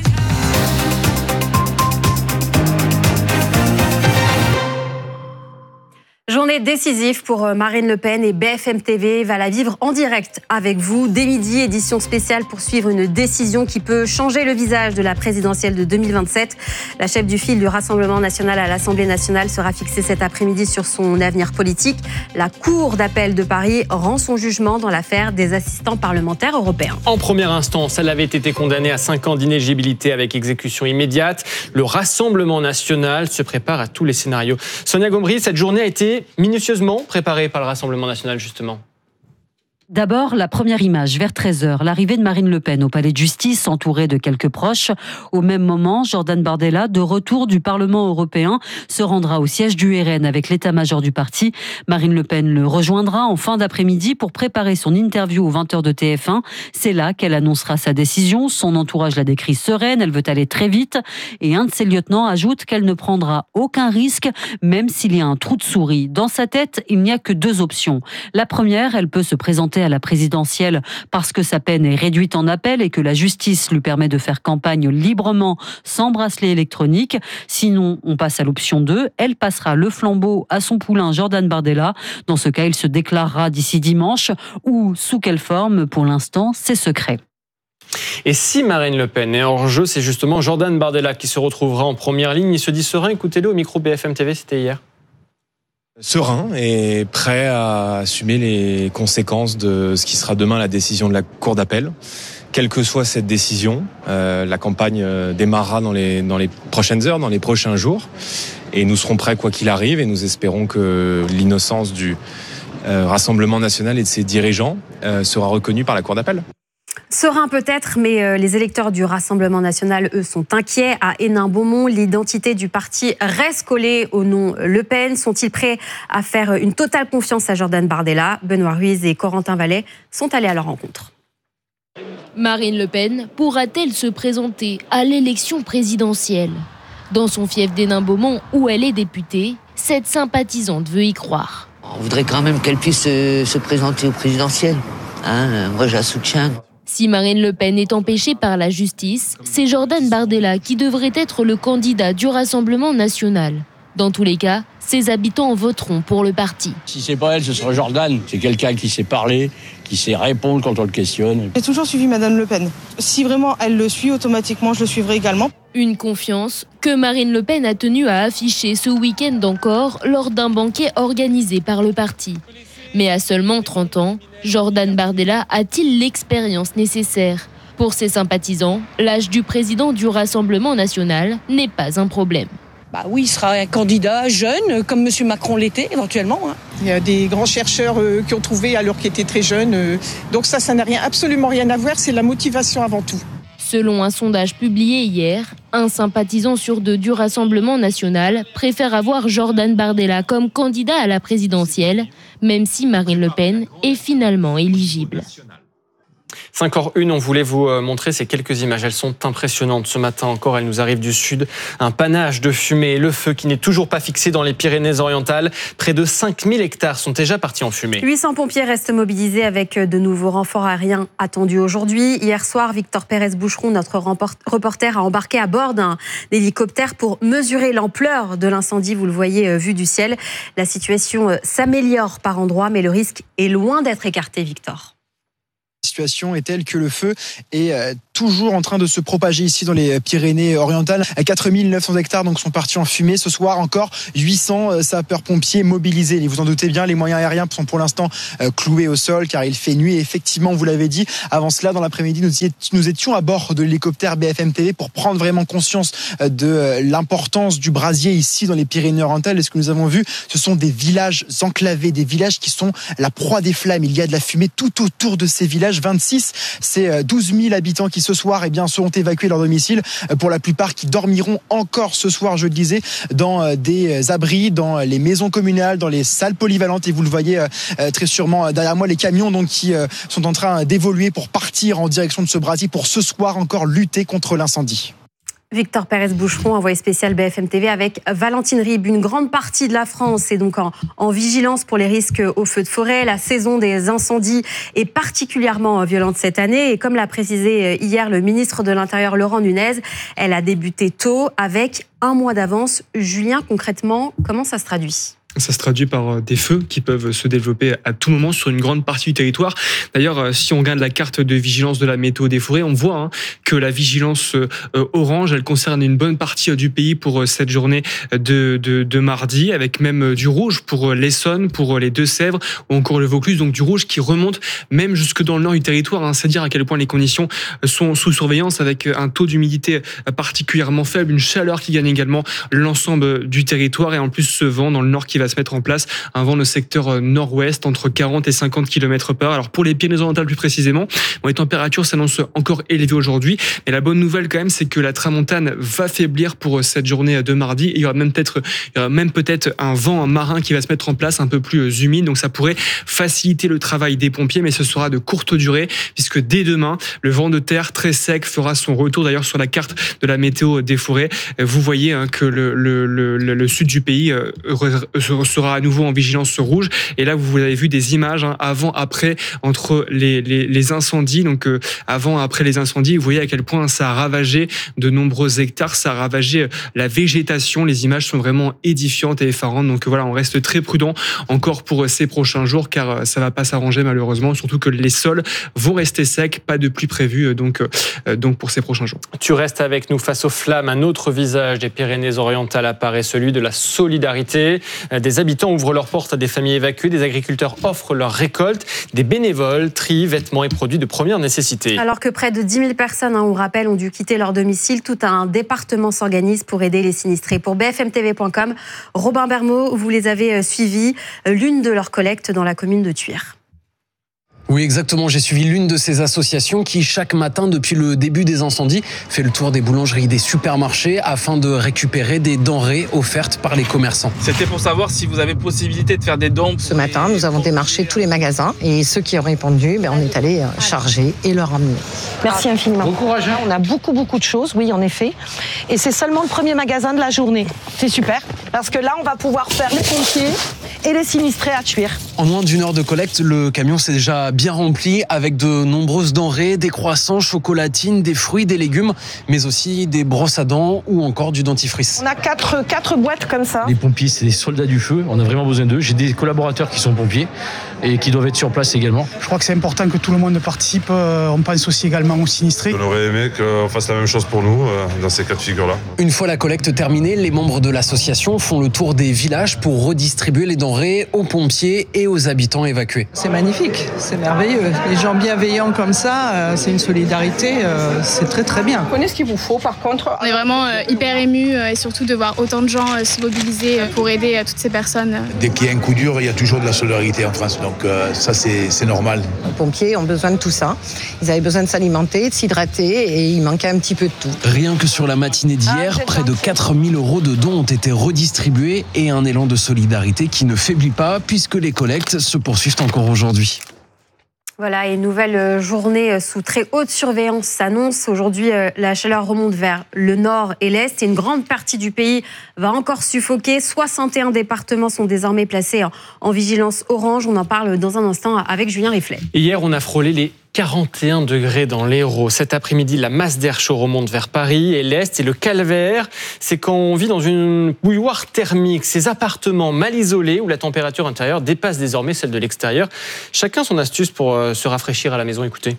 Journée décisive pour Marine Le Pen et B F M T V va la vivre en direct avec vous. Dès midi, édition spéciale pour suivre une décision qui peut changer le visage de la présidentielle de deux mille vingt-sept. La chef du fil du Rassemblement national à l'Assemblée nationale sera fixée cet après-midi sur son avenir politique. La Cour d'appel de Paris rend son jugement dans l'affaire des assistants parlementaires européens. En première instance, elle avait été condamnée à cinq ans d'inéligibilité avec exécution immédiate. Le Rassemblement national se prépare à tous les scénarios. Sonia Gombry, cette journée a été minutieusement préparée par le Rassemblement national, justement. D'abord, la première image, vers treize heures, l'arrivée de Marine Le Pen au palais de justice, entourée de quelques proches. Au même moment, Jordan Bardella, de retour du Parlement européen, se rendra au siège du R N avec l'état-major du parti. Marine Le Pen le rejoindra en fin d'après-midi pour préparer son interview aux vingt heures de T F un. C'est là qu'elle annoncera sa décision. Son entourage la décrit sereine, elle veut aller très vite. Et un de ses lieutenants ajoute qu'elle ne prendra aucun risque, même s'il y a un trou de souris. Dans sa tête, il n'y a que deux options. La première, elle peut se présenter à la présidentielle parce que sa peine est réduite en appel et que la justice lui permet de faire campagne librement sans bracelet électronique. Sinon, on passe à l'option deux. Elle passera le flambeau à son poulain Jordan Bardella. Dans ce cas, il se déclarera d'ici dimanche. Ou sous quelle forme, pour l'instant, c'est secret. Et si Marine Le Pen est hors jeu, c'est justement Jordan Bardella qui se retrouvera en première ligne. Il se dit serein, écoutez-le au micro B F M T V, c'était hier. Serein et prêt à assumer les conséquences de ce qui sera demain la décision de la Cour d'appel. Quelle que soit cette décision, euh, la campagne démarrera dans les, dans les prochaines heures, dans les prochains jours. Et nous serons prêts quoi qu'il arrive et nous espérons que l'innocence du euh, Rassemblement national et de ses dirigeants euh, sera reconnue par la Cour d'appel. Serein peut-être, mais les électeurs du Rassemblement national, eux, sont inquiets. À Hénin-Beaumont, l'identité du parti reste collée au nom Le Pen. Sont-ils prêts à faire une totale confiance à Jordan Bardella ? Benoît Ruiz et Corentin Vallet sont allés à leur rencontre. Marine Le Pen pourra-t-elle se présenter à l'élection présidentielle ? Dans son fief d'Hénin-Beaumont, où elle est députée, cette sympathisante veut y croire. On voudrait quand même qu'elle puisse se, se présenter au présidentiel. Hein, moi, je la soutiens. Si Marine Le Pen est empêchée par la justice, c'est Jordan Bardella qui devrait être le candidat du Rassemblement national. Dans tous les cas, ses habitants voteront pour le parti. Si c'est pas elle, ce sera Jordan. C'est quelqu'un qui sait parler, qui sait répondre quand on le questionne. J'ai toujours suivi Madame Le Pen. Si vraiment elle le suit, automatiquement, je le suivrai également. Une confiance que Marine Le Pen a tenu à afficher ce week-end encore lors d'un banquet organisé par le parti. Mais à seulement trente ans, Jordan Bardella a-t-il l'expérience nécessaire ? Pour ses sympathisants, l'âge du président du Rassemblement national n'est pas un problème. Bah oui, il sera un candidat jeune, comme M. Macron l'était éventuellement. Hein. Il y a des grands chercheurs euh, qui ont trouvé alors qu'ils étaient très jeunes. Euh, donc ça, ça n'a rien, absolument rien à voir, c'est la motivation avant tout. Selon un sondage publié hier, un sympathisant sur deux du Rassemblement national préfère avoir Jordan Bardella comme candidat à la présidentielle, même si Marine Le Pen est finalement éligible. cinq heures une, on voulait vous montrer ces quelques images. Elles sont impressionnantes. Ce matin encore, elles nous arrivent du sud. Un panache de fumée. Le feu qui n'est toujours pas fixé dans les Pyrénées-Orientales. Près de cinq mille hectares sont déjà partis en fumée. huit cents pompiers restent mobilisés avec de nouveaux renforts aériens attendus aujourd'hui. Hier soir, Victor Pérez-Boucheron, notre reporter, a embarqué à bord d'un hélicoptère pour mesurer l'ampleur de l'incendie. Vous le voyez vu du ciel. La situation s'améliore par endroits, mais le risque est loin d'être écarté, Victor. La situation est telle que le feu est toujours en train de se propager ici dans les Pyrénées-Orientales. quatre mille neuf cents hectares donc sont partis en fumée. Ce soir encore, huit cents sapeurs-pompiers mobilisés. Et vous en doutez bien, les moyens aériens sont pour l'instant cloués au sol car il fait nuit. Et effectivement, vous l'avez dit, avant cela, dans l'après-midi, nous étions à bord de l'hélicoptère B F M T V pour prendre vraiment conscience de l'importance du brasier ici dans les Pyrénées-Orientales. Et ce que nous avons vu, ce sont des villages enclavés, des villages qui sont la proie des flammes. Il y a de la fumée tout autour de ces villages. vingt-six, c'est douze mille habitants qui ce soir eh bien, seront évacués de leur domicile, pour la plupart qui dormiront encore ce soir, je le disais, dans des abris, dans les maisons communales, dans les salles polyvalentes. Et vous le voyez très sûrement derrière moi, les camions donc, qui sont en train d'évoluer pour partir en direction de ce brasier pour ce soir encore lutter contre l'incendie. Victor Pérez-Boucheron, envoyé spécial B F M T V avec Valentine Ribes. Une grande partie de la France est donc en, en vigilance pour les risques aux feux de forêt. La saison des incendies est particulièrement violente cette année. Et comme l'a précisé hier le ministre de l'Intérieur, Laurent Nunez, elle a débuté tôt avec un mois d'avance. Julien, concrètement, comment ça se traduit ? Ça se traduit par des feux qui peuvent se développer à tout moment sur une grande partie du territoire. D'ailleurs, si on regarde la carte de vigilance de la météo des forêts, on voit hein, que la vigilance euh, orange, elle concerne une bonne partie du pays pour cette journée de, de, de mardi, avec même du rouge pour l'Essonne, pour les Deux-Sèvres ou encore le Vaucluse, donc du rouge qui remonte même jusque dans le nord du territoire. Hein, c'est dire à quel point les conditions sont sous surveillance, avec un taux d'humidité particulièrement faible, une chaleur qui gagne également l'ensemble du territoire, et en plus ce vent dans le nord qui va se mettre en place, un vent de secteur nord-ouest entre quarante et cinquante kilomètres par heure. Alors pour les Pyrénées-Orientales plus précisément, bon, les températures s'annoncent encore élevées aujourd'hui, mais la bonne nouvelle quand même, c'est que la tramontane va faiblir pour cette journée de mardi. Et il y aura même peut-être, il y aura même peut-être un vent marin qui va se mettre en place, un peu plus humide, donc ça pourrait faciliter le travail des pompiers, mais ce sera de courte durée, puisque dès demain, le vent de terre très sec fera son retour. D'ailleurs, sur la carte de la météo des forêts, vous voyez hein, que le, le, le, le sud du pays euh, sera à nouveau en vigilance rouge. Et là, vous avez vu des images hein, avant, après, entre les, les, les incendies. Donc, euh, avant, après les incendies, vous voyez à quel point ça a ravagé de nombreux hectares, ça a ravagé la végétation. Les images sont vraiment édifiantes et effarantes. Donc voilà, on reste très prudent encore pour ces prochains jours, car ça va pas s'arranger malheureusement. Surtout que les sols vont rester secs, pas de pluie prévue donc, euh, donc pour ces prochains jours. Tu restes avec nous face aux flammes. Un autre visage des Pyrénées-Orientales apparaît, celui de la solidarité. Des habitants ouvrent leurs portes à des familles évacuées, des agriculteurs offrent leur récolte, des bénévoles trient vêtements et produits de première nécessité. Alors que près de dix mille personnes, hein, on rappelle, ont dû quitter leur domicile, tout un département s'organise pour aider les sinistrés. Pour B F M T V point com, Robin Bermot, vous les avez suivis, l'une de leurs collectes dans la commune de Thuir. Oui, exactement. J'ai suivi l'une de ces associations qui, chaque matin, depuis le début des incendies, fait le tour des boulangeries, des supermarchés afin de récupérer des denrées offertes par les commerçants. C'était pour savoir si vous avez possibilité de faire des dons. Ce matin, nous avons démarché tous les magasins et ceux qui ont répondu, ben, on est allé charger et leur amener. Merci infiniment. Bon courage. On a beaucoup, beaucoup de choses, oui, en effet. Et c'est seulement le premier magasin de la journée. C'est super, parce que là, on va pouvoir faire les pompiers et les sinistrés à Tuire. En moins d'une heure de collecte, le camion s'est déjà bien rempli avec de nombreuses denrées, des croissants, chocolatines, des fruits, des légumes, mais aussi des brosses à dents ou encore du dentifrice. On a quatre, quatre boîtes comme ça. Les pompiers, c'est des soldats du feu, on a vraiment besoin d'eux. J'ai des collaborateurs qui sont pompiers et qui doivent être sur place également. Je crois que c'est important que tout le monde participe. On pense aussi également aux sinistrés. On aurait aimé qu'on fasse la même chose pour nous dans ces cas de figure-là. Une fois la collecte terminée, les membres de l'association font le tour des villages pour redistribuer les denrées aux pompiers et aux habitants évacués. C'est magnifique, c'est merveilleux. Les gens bienveillants comme ça, c'est une solidarité, c'est très très bien. Vous connaissez ce qu'il vous faut par contre. On est vraiment hyper émus et surtout de voir autant de gens se mobiliser pour aider toutes ces personnes. Dès qu'il y a un coup dur, il y a toujours de la solidarité en France, donc euh, ça c'est, c'est normal. Les pompiers ont besoin de tout ça. Ils avaient besoin de s'alimenter, de s'hydrater et il manquait un petit peu de tout. Rien que sur la matinée d'hier, ah, près de quatre mille euros de dons ont été redistribués et un élan de solidarité qui ne faiblit pas puisque les collectes se poursuivent encore aujourd'hui. Voilà, et une nouvelle journée sous très haute surveillance s'annonce. Aujourd'hui, la chaleur remonte vers le nord et l'est et une grande partie du pays va encore suffoquer. soixante et un départements sont désormais placés en vigilance orange. On en parle dans un instant avec Julien Riflet. Hier, on a frôlé les quarante et un degrés dans l'Hérault. Cet après-midi, la masse d'air chaud remonte vers Paris et l'Est. Et le calvaire, c'est quand on vit dans une bouilloire thermique. Ces appartements mal isolés où la température intérieure dépasse désormais celle de l'extérieur. Chacun son astuce pour se rafraîchir à la maison. Écoutez.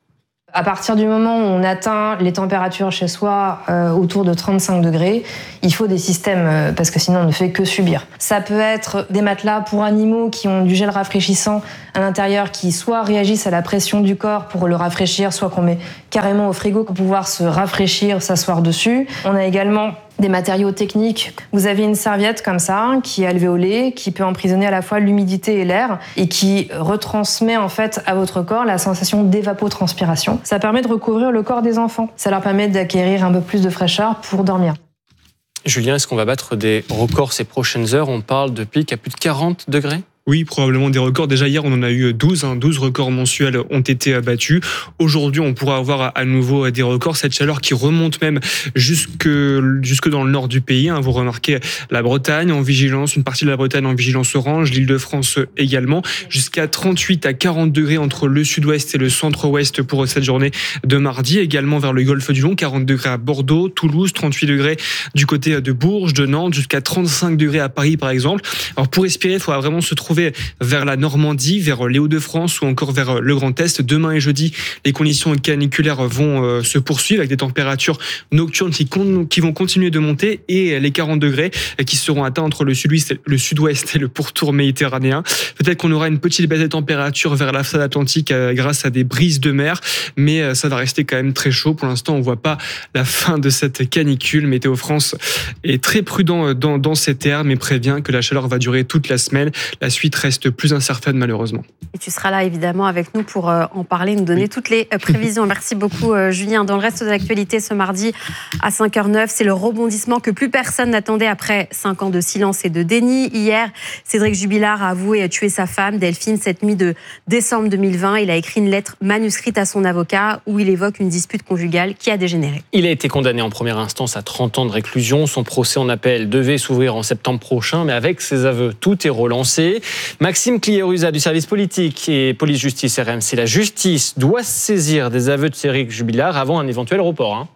À partir du moment où on atteint les températures chez soi euh, autour de trente-cinq degrés, il faut des systèmes euh, parce que sinon on ne fait que subir. Ça peut être des matelas pour animaux qui ont du gel rafraîchissant à l'intérieur qui soit réagissent à la pression du corps pour le rafraîchir, soit qu'on met carrément au frigo pour pouvoir se rafraîchir, s'asseoir dessus. On a également des matériaux techniques. Vous avez une serviette comme ça, qui est alvéolée, qui peut emprisonner à la fois l'humidité et l'air, et qui retransmet en fait à votre corps la sensation d'évapotranspiration. Ça permet de recouvrir le corps des enfants. Ça leur permet d'acquérir un peu plus de fraîcheur pour dormir. Julien, est-ce qu'on va battre des records ces prochaines heures ? On parle de pics à plus de quarante degrés ? Oui, probablement des records. Déjà hier, on en a eu douze. Hein, douze records mensuels ont été battus. Aujourd'hui, on pourra avoir à nouveau des records. Cette chaleur qui remonte même jusque, jusque dans le nord du pays. Hein. Vous remarquez la Bretagne en vigilance, une partie de la Bretagne en vigilance orange, l'Île-de-France également. Jusqu'à trente-huit à quarante degrés entre le sud-ouest et le centre-ouest pour cette journée de mardi. Également vers le golfe du Lion, quarante degrés à Bordeaux, Toulouse, trente-huit degrés du côté de Bourges, de Nantes, jusqu'à trente-cinq degrés à Paris par exemple. Alors pour respirer, il faudra vraiment se trouver vers la Normandie, vers les Hauts-de-France ou encore vers le Grand Est. Demain et jeudi, les conditions caniculaires vont euh, se poursuivre avec des températures nocturnes qui, con- qui vont continuer de monter et les quarante degrés qui seront atteints entre le sud-ouest, le sud-ouest et le pourtour méditerranéen. Peut-être qu'on aura une petite baisse des températures vers la façade atlantique euh, grâce à des brises de mer, mais euh, ça va rester quand même très chaud. Pour l'instant, on ne voit pas la fin de cette canicule. Météo France est très prudent dans, dans ces termes et prévient que la chaleur va durer toute la semaine. La suite reste plus incertaine malheureusement. Et tu seras là évidemment avec nous pour euh, en parler, nous donner oui. toutes les euh, prévisions. Merci beaucoup euh, Julien. Dans le reste de l'actualité ce mardi à cinq heures neuf, c'est le rebondissement que plus personne n'attendait après cinq ans de silence et de déni. Hier, Cédric Jubilard a avoué tuer sa femme Delphine cette nuit de décembre deux mille vingt. Il a écrit une lettre manuscrite à son avocat où il évoque une dispute conjugale qui a dégénéré. Il a été condamné en première instance à trente ans de réclusion. Son procès en appel devait s'ouvrir en septembre prochain, mais avec ses aveux, tout est relancé. Maxime Cliérusa du service politique et police-justice R M C. La justice doit se saisir des aveux de Cédric Jubilard avant un éventuel report. Hein.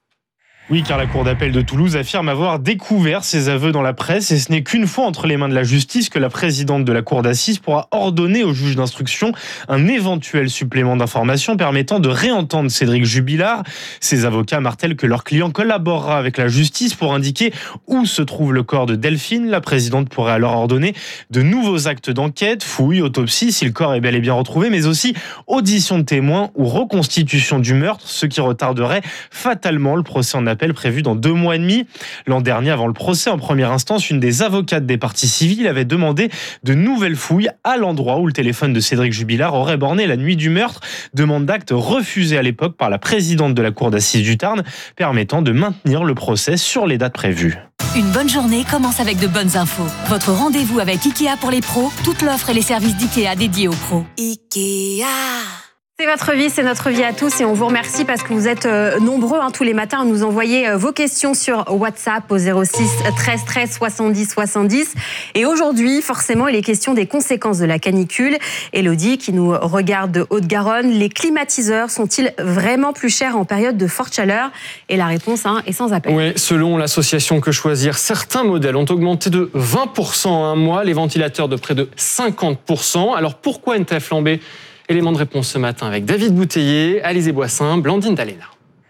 Oui, car la Cour d'appel de Toulouse affirme avoir découvert ses aveux dans la presse et ce n'est qu'une fois entre les mains de la justice que la présidente de la Cour d'assises pourra ordonner au juge d'instruction un éventuel supplément d'informations permettant de réentendre Cédric Jubilard. Ses avocats martèlent que leur client collaborera avec la justice pour indiquer où se trouve le corps de Delphine. La présidente pourrait alors ordonner de nouveaux actes d'enquête, fouilles, autopsie si le corps est bel et bien retrouvé, mais aussi audition de témoins ou reconstitution du meurtre, ce qui retarderait fatalement le procès en appel appel prévu dans deux mois et demi. L'an dernier, avant le procès en première instance, une des avocates des parties civiles avait demandé de nouvelles fouilles à l'endroit où le téléphone de Cédric Jubilard aurait borné la nuit du meurtre. Demande d'acte refusée à l'époque par la présidente de la cour d'assises du Tarn, permettant de maintenir le procès sur les dates prévues. Une bonne journée commence avec de bonnes infos. Votre rendez-vous avec Ikea pour les pros, toute l'offre et les services d'Ikea dédiés aux pros. Ikea. C'est votre vie, c'est notre vie à tous et on vous remercie parce que vous êtes euh, nombreux hein, tous les matins à nous envoyer euh, vos questions sur WhatsApp au zéro six treize treize soixante-dix soixante-dix. Et aujourd'hui, forcément, il est question des conséquences de la canicule. Élodie, qui nous regarde de Haute-Garonne, les climatiseurs sont-ils vraiment plus chers en période de forte chaleur? Et la réponse hein, est sans appel. Oui, selon l'association Que Choisir, certains modèles ont augmenté de vingt pour cent en un mois, les ventilateurs de près de cinquante pour cent. Alors pourquoi une telle flambée? Élément de réponse ce matin avec David Bouteiller, Alizé Boissin, Blandine Dalena.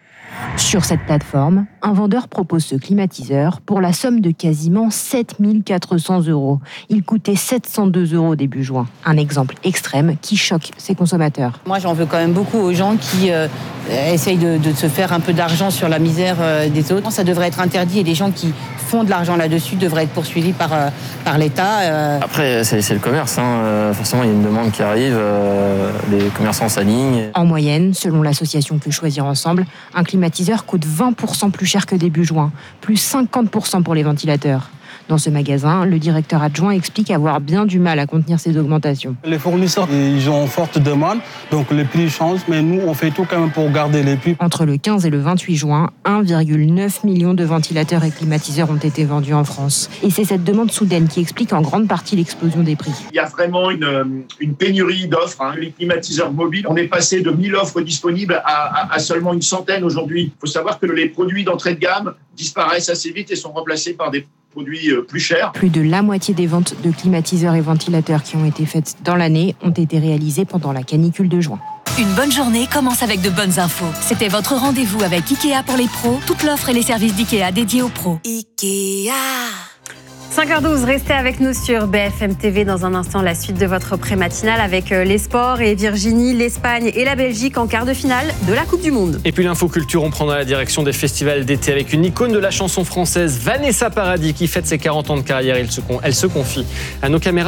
Sur cette plateforme, un vendeur propose ce climatiseur pour la somme de quasiment sept mille quatre cents euros. Il coûtait sept cent deux euros début juin. Un exemple extrême qui choque ses consommateurs. Moi, j'en veux quand même beaucoup aux gens qui euh, essayent de, de se faire un peu d'argent sur la misère euh, des autres. Ça devrait être interdit et les gens qui font de l'argent là-dessus devraient être poursuivis par, euh, par l'État. Euh. Après, c'est, c'est le commerce. Hein. Euh, forcément, il y a une demande qui arrive. Euh, les commerçants s'alignent. En moyenne, selon l'association Que Choisir Ensemble, un climatiseur coûte vingt pour cent plus cher que début juin, plus cinquante pour cent pour les ventilateurs. Dans ce magasin, le directeur adjoint explique avoir bien du mal à contenir ces augmentations. Les fournisseurs, ils ont forte demande, donc les prix changent, mais nous, on fait tout quand même pour garder les prix. Entre le quinze et le vingt-huit juin, un virgule neuf million de ventilateurs et climatiseurs ont été vendus en France. Et c'est cette demande soudaine qui explique en grande partie l'explosion des prix. Il y a vraiment une, une pénurie d'offres. Hein. Les climatiseurs mobiles, on est passé de mille offres disponibles à, à, à seulement une centaine aujourd'hui. Il faut savoir que les produits d'entrée de gamme disparaissent assez vite et sont remplacés par des produits plus chers. Plus de la moitié des ventes de climatiseurs et ventilateurs qui ont été faites dans l'année ont été réalisées pendant la canicule de juin. Une bonne journée commence avec de bonnes infos. C'était votre rendez-vous avec Ikea pour les pros, toute l'offre et les services d'Ikea dédiés aux pros. Ikea. cinq heures douze, restez avec nous sur B F M T V. Dans un instant, la suite de votre pré-matinale avec les sports et Virginie, l'Espagne et la Belgique en quart de finale de la Coupe du Monde. Et puis l'infoculture, on prendra la direction des festivals d'été avec une icône de la chanson française, Vanessa Paradis, qui fête ses quarante ans de carrière. Elle se confie à nos caméras.